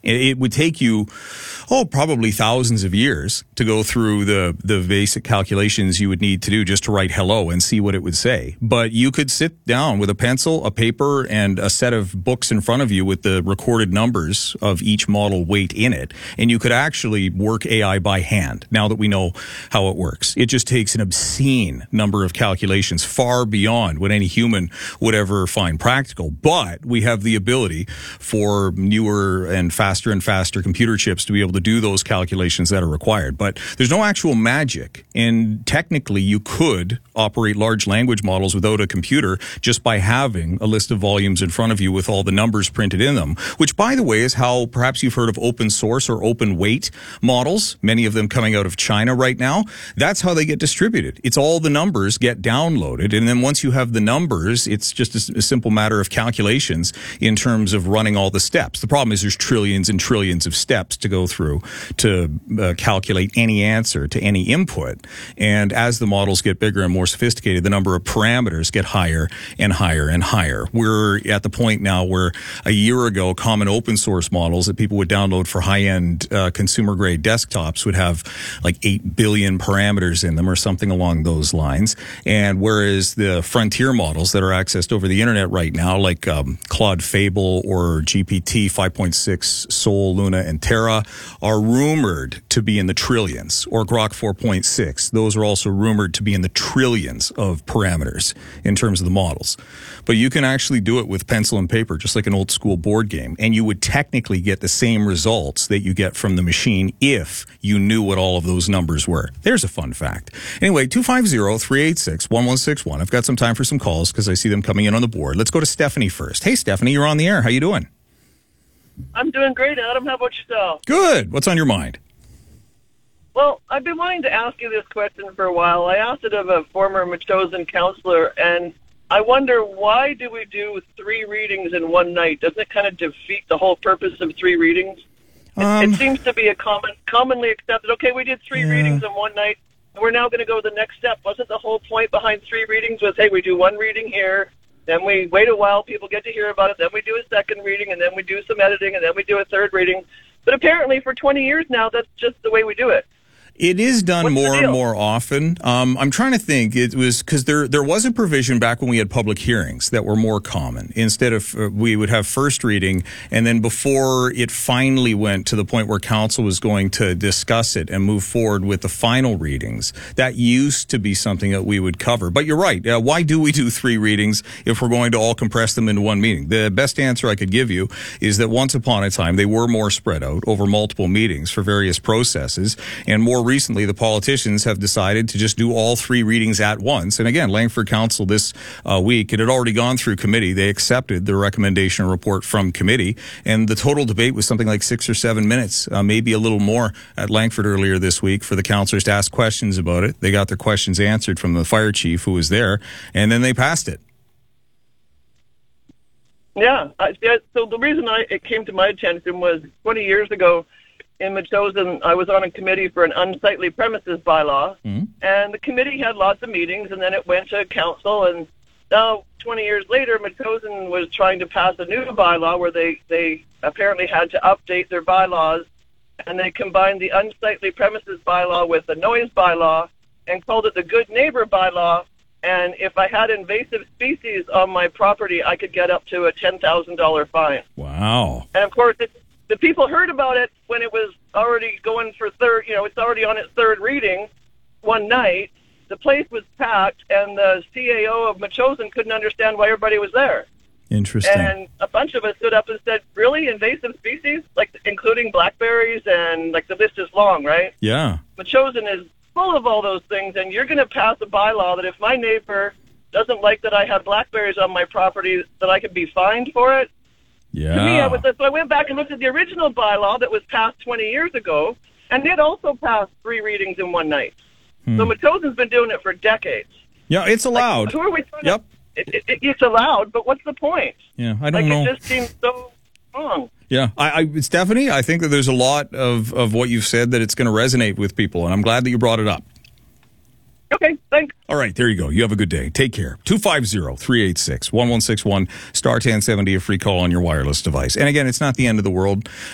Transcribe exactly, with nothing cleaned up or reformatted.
It, it would take you, oh, probably thousands of years to go through the, the basic calculations you would need to do just to write hello and see what it would say. But you could sit down with a pencil, a paper, and a set of books in front of you with the recorded numbers of each model weight in it, and you could actually work A I by hand now that we know how it works. It just takes an obscene number of calculations, far beyond what any human would ever find practical. But we have the ability for newer and faster and faster computer chips to be able to do those calculations that are required. But there's no actual magic, and technically you could operate large language models without a computer just by having a list of volumes in front of you with all the numbers printed in them, which, by the way, is how perhaps you've heard of open source or open weight models, many of them coming out of China right now. That's how they get distributed. It's all the numbers get downloaded, and then once you have the numbers, it's just a, a simple matter of calculations in terms of running all the steps. The problem is there's trillions and trillions of steps to go through to uh, calculate any answer to any input. And as the models get bigger and more sophisticated, the number of parameters get higher and higher and higher. We're at the point now where a year ago, common open source models that people would download for high-end uh, consumer-grade desktops would have like eight billion parameters in them or something along those lines. And whereas the frontier models that are accessed over the internet right now, like um, Claude Fable or G P T five point six, Sol, Luna, and Terra, are rumored to be in the trillions, or Grok four point six. Those are also rumored to be in the trillions of parameters in terms of the models. But you can actually do it with pencil and paper, just like an old school board game, and you would technically get the same results that you get from the machine if you knew what all of those numbers were. There's a fun fact. Anyway, two five zero, three eight six, one one six one. I've got some time for some calls because I see them coming in on the board. Let's go to Stephanie first. Hey, Stephanie, you're on the air. How you doing? I'm doing great, Adam. How about yourself? Good. What's on your mind? Well, I've been wanting to ask you this question for a while. I asked it of a former Metchosin counselor, and I wonder, why do we do three readings in one night? Doesn't it kind of defeat the whole purpose of three readings? Um, it, it seems to be a common, commonly accepted, okay, we did three yeah. readings in one night, and we're now going to go to the next step. Wasn't the whole point behind three readings was, hey, we do one reading here, then we wait a while, people get to hear about it, then we do a second reading, and then we do some editing, and then we do a third reading. But apparently for twenty years now, that's just the way we do it. It is done What's more and more often. Um, I'm trying to think. It was because there there was a provision back when we had public hearings that were more common. Instead of uh, we would have first reading, and then before it finally went to the point where council was going to discuss it and move forward with the final readings, that used to be something that we would cover. But you're right. Uh, why do we do three readings if we're going to all compress them into one meeting? The best answer I could give you is that once upon a time they were more spread out over multiple meetings for various processes, and more recently, the politicians have decided to just do all three readings at once. And again, Langford Council this uh, week, it had already gone through committee. They accepted the recommendation report from committee, and the total debate was something like six or seven minutes, uh, maybe a little more at Langford earlier this week for the councillors to ask questions about it. They got their questions answered from the fire chief who was there, and then they passed it. Yeah. I, so the reason I, it came to my attention was twenty years ago, in Metchosin, I was on a committee for an unsightly premises bylaw, mm-hmm. and the committee had lots of meetings, and then it went to council, and now, twenty years later, Metchosin was trying to pass a new bylaw where they, they apparently had to update their bylaws, and they combined the unsightly premises bylaw with the noise bylaw and called it the good neighbor bylaw, and if I had invasive species on my property, I could get up to a ten thousand dollars fine. Wow. And, of course, it, the people heard about it when it was already going for third, you know, it's already on its third reading one night. The place was packed, and the C A O of Metchosin couldn't understand why everybody was there. Interesting. And a bunch of us stood up and said, really, invasive species? Like, including blackberries, and, like, the list is long, right? Yeah. Metchosin is full of all those things, and you're going to pass a bylaw that if my neighbor doesn't like that I have blackberries on my property, that I could be fined for it? Yeah. To me, I was, so I went back and looked at the original bylaw that was passed twenty years ago, and it also passed three readings in one night. Hmm. So Metchosin's been doing it for decades. Yeah, it's allowed. Like, who are we trying yep. to, it, it, it's allowed, but what's the point? Yeah, I don't like, know. It just seems so wrong. Yeah, I, I, Stephanie, I think that there's a lot of, of what you've said that it's going to resonate with people, and I'm glad that you brought it up. Okay, thanks. All right, there you go. You have a good day. Take care. two five zero, three eight six, one one six one, star ten seventy, a free call on your wireless device. And again, it's not the end of the world.